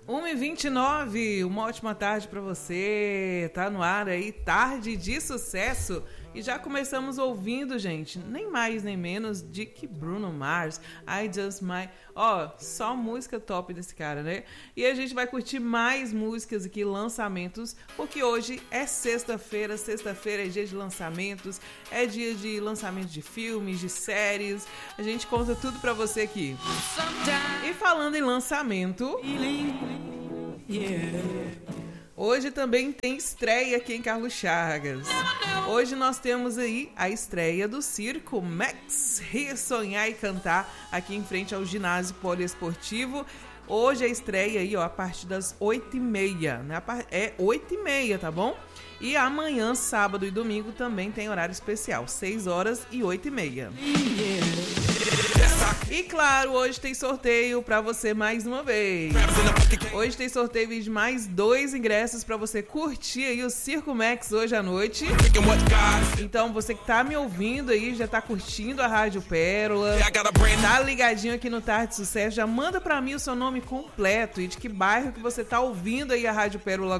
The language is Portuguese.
1h29, uma ótima tarde para você. Tá no ar aí, Tarde de Sucesso. E já começamos ouvindo, gente, nem mais nem menos de que Bruno Mars, I Just Might. Ó, só música top desse cara, né? E a gente vai curtir mais músicas aqui, lançamentos, porque hoje é sexta-feira é dia de lançamentos, é dia de lançamento de filmes, de séries. A gente conta tudo pra você aqui. E falando em lançamento, hoje também tem estreia aqui em Carlos Chagas. Hoje nós temos aí a estreia do Circo Max Rir, Sonhar e Cantar aqui em frente ao ginásio poliesportivo. Hoje a estreia aí, ó, a partir das 8h30, né? É 8h30, tá bom? E amanhã, sábado e domingo também tem horário especial, 6 horas e 8h30. E claro, hoje tem sorteio pra você mais uma vez. Hoje tem sorteio de mais 2 ingressos pra você curtir aí o Circo Max hoje à noite. Então você que tá me ouvindo aí, já tá curtindo a Rádio Pérola, tá ligadinho aqui no Tarde de Sucesso, já manda pra mim o seu nome completo e de que bairro que você tá ouvindo aí a Rádio Pérola